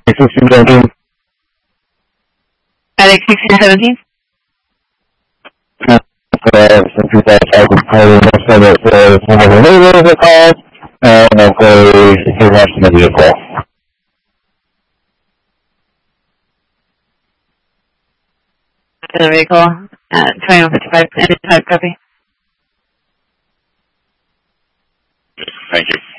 1617. Attic 1617? Since that I would probably most of it was one of the neighbors that called, and hopefully he wants to the vehicle. In the vehicle, 2155, any type copy. Thank you.